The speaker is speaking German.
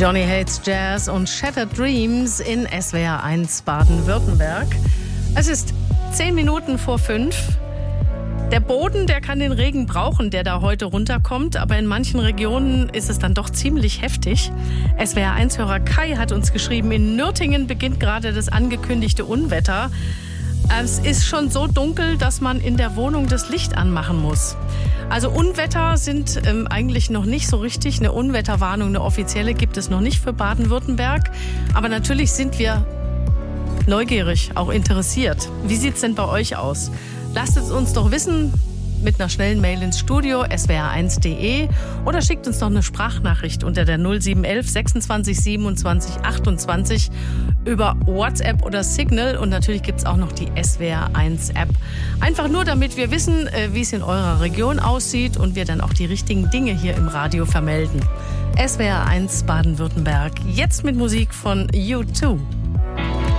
Johnny Hates Jazz und Shattered Dreams in SWR 1 Baden-Württemberg. Es ist 10 Minuten vor 5. Der Boden, der kann den Regen brauchen, der da heute runterkommt, aber in manchen Regionen ist es dann doch ziemlich heftig. SWR 1-Hörer Kai hat uns geschrieben, in Nürtingen beginnt gerade das angekündigte Unwetter. Es ist schon so dunkel, dass man in der Wohnung das Licht anmachen muss. Also Unwetter sind eigentlich noch nicht so richtig. Eine Unwetterwarnung, eine offizielle, gibt es noch nicht für Baden-Württemberg. Aber natürlich sind wir neugierig, auch interessiert. Wie sieht es denn bei euch aus? Lasst es uns doch wissen mit einer schnellen Mail ins Studio swr1.de oder schickt uns noch eine Sprachnachricht unter der 0711 26 27 28 über WhatsApp oder Signal. Und natürlich gibt es auch noch die SWR1-App. Einfach nur, damit wir wissen, wie es in eurer Region aussieht und wir dann auch die richtigen Dinge hier im Radio vermelden. SWR1 Baden-Württemberg, jetzt mit Musik von U2.